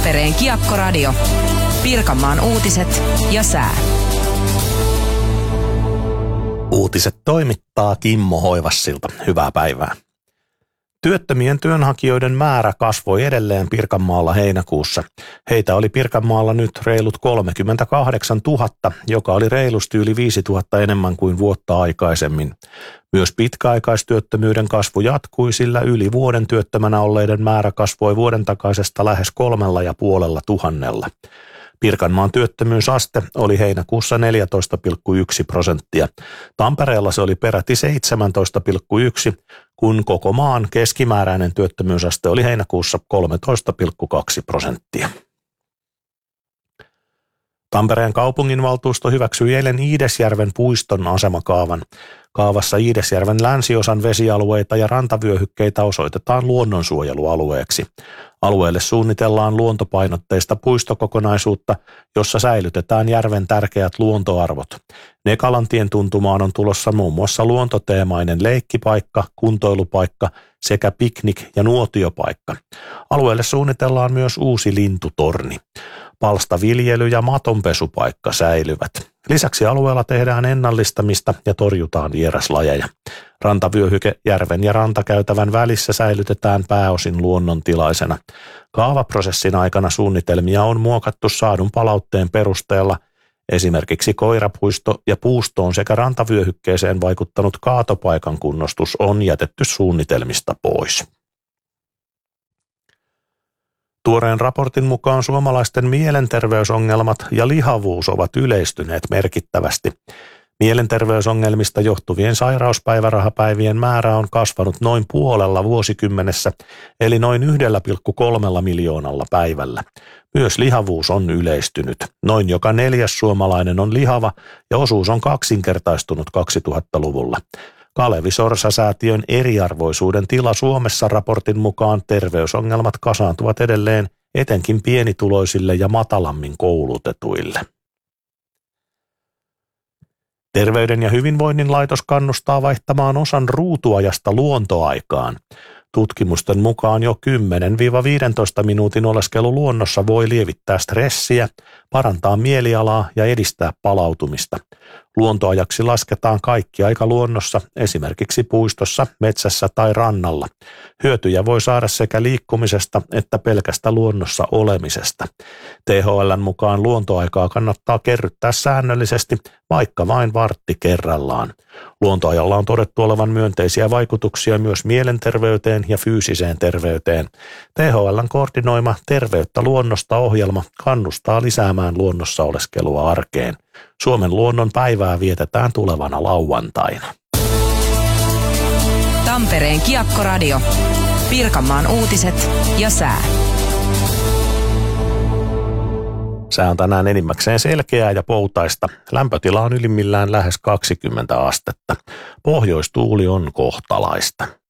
Tampereen Kiekkoradio. Pirkanmaan uutiset ja sää. Uutiset toimittaa Kimmo Hoivassilta. Hyvää päivää. Työttömien työnhakijoiden määrä kasvoi edelleen Pirkanmaalla heinäkuussa. Heitä oli Pirkanmaalla nyt reilut 38 000, joka oli reilusti yli 5 000 enemmän kuin vuotta aikaisemmin. Myös pitkäaikaistyöttömyyden kasvu jatkui, sillä yli vuoden työttömänä olleiden määrä kasvoi vuoden takaisesta lähes 3 500. Pirkanmaan työttömyysaste oli heinäkuussa 14,1%. Tampereella se oli peräti 17,1%, kun koko maan keskimääräinen työttömyysaste oli heinäkuussa 13,2%. Tampereen kaupunginvaltuusto hyväksyi eilen Iidesjärven puiston asemakaavan. Kaavassa Iidesjärven länsiosan vesialueita ja rantavyöhykkeitä osoitetaan luonnonsuojelualueeksi. Alueelle suunnitellaan luontopainotteista puistokokonaisuutta, jossa säilytetään järven tärkeät luontoarvot. Nekalantien tuntumaan on tulossa muun muassa luontoteemainen leikkipaikka, kuntoilupaikka sekä piknik- ja nuotiopaikka. Alueelle suunnitellaan myös uusi lintutorni. Palstaviljely- ja matonpesupaikka säilyvät. Lisäksi alueella tehdään ennallistamista ja torjutaan vieraslajeja. Rantavyöhyke järven ja rantakäytävän välissä säilytetään pääosin luonnontilaisena. Kaavaprosessin aikana suunnitelmia on muokattu saadun palautteen perusteella. Esimerkiksi koirapuisto ja puustoon sekä rantavyöhykkeeseen vaikuttanut kaatopaikan kunnostus on jätetty suunnitelmista pois. Tuoreen raportin mukaan suomalaisten mielenterveysongelmat ja lihavuus ovat yleistyneet merkittävästi. Mielenterveysongelmista johtuvien sairauspäivärahapäivien määrä on kasvanut noin puolella vuosikymmenessä, eli noin 1,3 miljoonalla päivällä. Myös lihavuus on yleistynyt. Noin joka 4. suomalainen on lihava ja osuus on kaksinkertaistunut 2000-luvulla. Kalevi Sorsa-säätiön eriarvoisuuden tila Suomessa raportin mukaan terveysongelmat kasaantuvat edelleen etenkin pienituloisille ja matalammin koulutetuille. Terveyden ja hyvinvoinnin laitos kannustaa vaihtamaan osan ruutuajasta luontoaikaan. Tutkimusten mukaan jo 10-15 minuutin oleskelu luonnossa voi lievittää stressiä, parantaa mielialaa ja edistää palautumista. Luontoajaksi lasketaan kaikki aika luonnossa, esimerkiksi puistossa, metsässä tai rannalla. Hyötyjä voi saada sekä liikkumisesta että pelkästä luonnossa olemisesta. THL:n mukaan luontoaikaa kannattaa kerryttää säännöllisesti, vaikka vain vartti kerrallaan. Luontoajalla on todettu olevan myönteisiä vaikutuksia myös mielenterveyteen ja fyysiseen terveyteen. THL:n koordinoima Terveyttä luonnosta -ohjelma kannustaa lisäämään luonnossa oleskelua arkeen. Suomen luonnon päivää vietetään tulevana lauantaina. Tampereen Kiekkoradio. Pirkanmaan uutiset ja sää. Sää on tänään enimmäkseen selkeää ja poutaista. Lämpötila on ylimmillään lähes 20 astetta. Pohjoistuuli on kohtalaista.